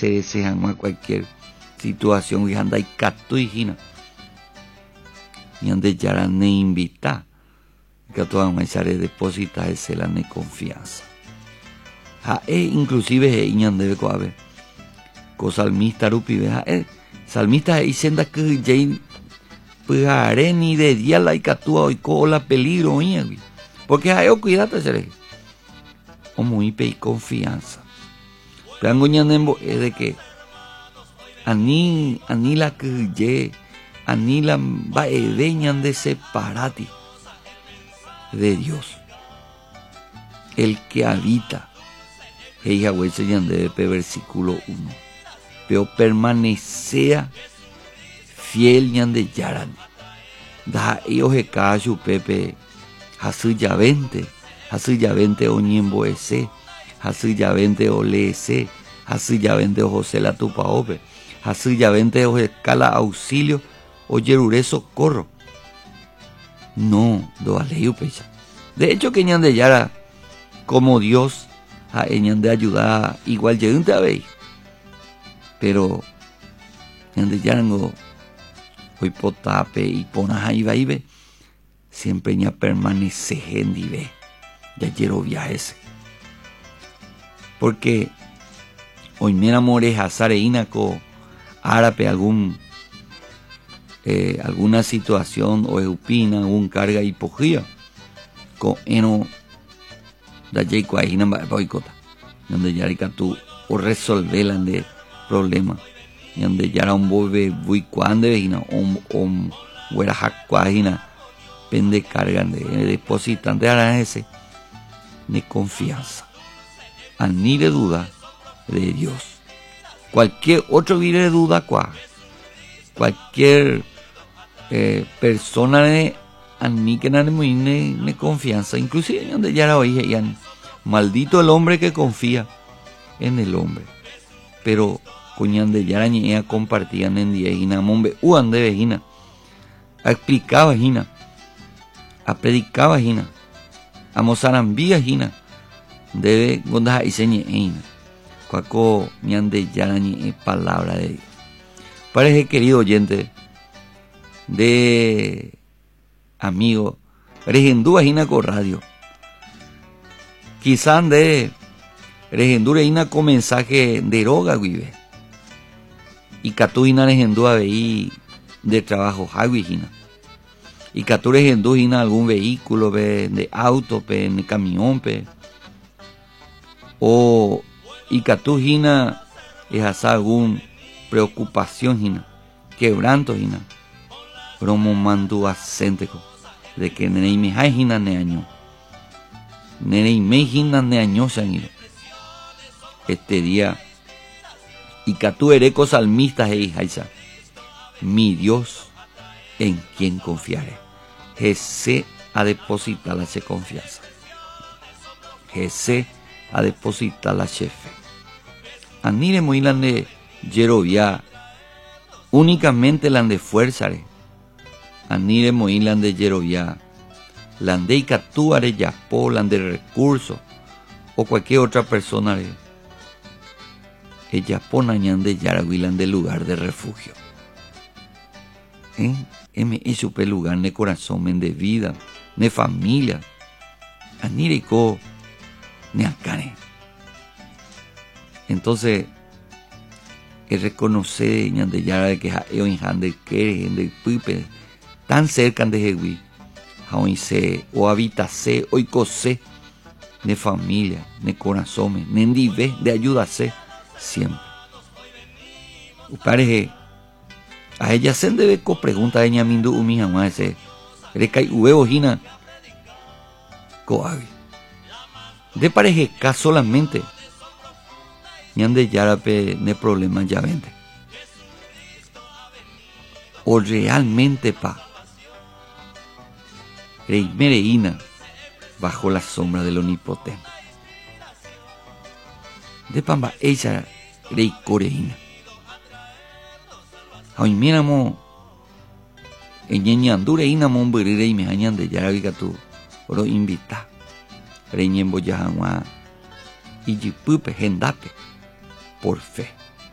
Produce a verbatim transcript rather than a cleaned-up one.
hacer ese a cualquier situación y anda y catu y gina y ande ya ne invita que toda maizare deposita ese la ne confianza ja e inclusive e iñan debe coabe co salmista rupi veja e salmista e senda que jay pujare ni de día la icatúa hoy co la peligro oña porque a yo cuídate seré o muy pe confianza plango ñanembo es de que ani ani la que ye ani la va edeñan de separati de Dios el que habita ella huese yande de versículo uno pero permanecea fiel ñande yaran da ellos he cayu pepe hasu ya vente hasu ya vente oñembo ese hasu ya vente ole ese hasu ya vente José la tupa ope hasu ya vente o escala auxilio o yerure socorro no do aleyo pecha de hecho que ñande yara como Dios a ñande ayudar igual llegante a ver pero ñande yarango hoy potape y ponas ahí va y ve siempre ña permanece en dive ya quiero viajes porque hoy me enamoré hazareína co árape algún eh, alguna situación o eupina algún carga hipogía con eno da jay cuajina boicota donde ya tú o resolverlan de problema donde ya era un bobe muy cuando vejina om om huera jacuajina pende cargan de depositan de ara ese de confianza al ni de duda de Dios cualquier otro vire de duda cuá cualquier eh, persona de an ni que nada muy de confianza inclusive donde ya era hoy yan maldito el hombre que confía en el hombre pero coñan de yarañea compartían en día y namombe uan de vejina a explicaba jina a predicaba jina a mozarambía jina debe gonda y señe eina cuaco ñan de yarañe palabra de Dios. Parece querido oyente de amigo regendúa jina con radio quizás de regendure jina con mensaje de droga vive y catuina regendúa veí de trabajo jina y cature regendúa algún vehículo pe, de auto pe, de camión pe o y catujina es hacer algún preocupación jina quebranto jina promo mandu acéntico de que nene me hay jina ne año nene me jina ne año sanguino este día y catu ereco salmistas e hija mi Dios en quien confiaré Jesé a depositar la confianza Jesé a depositar la chefe anire muy la de yerovia únicamente la de fuerza anire muy la de yerovia la de catu are yapo la de recursos o cualquier otra persona ella ponañan de yaraguilan de lugar de refugio ¿eh? M es lugar de corazón de vida de familia anirico ne acane entonces es reconocer ñan de yara de que eo inhan de que de pipe tan cerca de jehui hoy se o habitase hoy cose de familia de corazón de endive de ayudarse siempre parece a ella se debe co pregunta de ñamindu umi jamás ese recai huevo jina coavi de pareje ca solamente ñan de yarape ne problema ya vente o realmente pa rey mereína bajo la sombra del omnipotente de pamba ella rey coreína hoy miramos en ñeñandure ina mombirire y me hañan de yarabica tu oro invita reñembo yahanwa y jipupe gendape por fe